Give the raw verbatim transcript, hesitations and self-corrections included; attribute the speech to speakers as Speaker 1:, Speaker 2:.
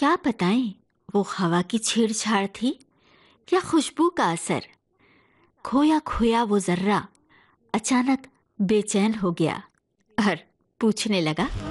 Speaker 1: क्या बताएं, वो हवा की छेड़छाड़ थी या खुशबू का असर। खोया खोया वो जर्रा अचानक बेचैन हो गया और पूछने लगा।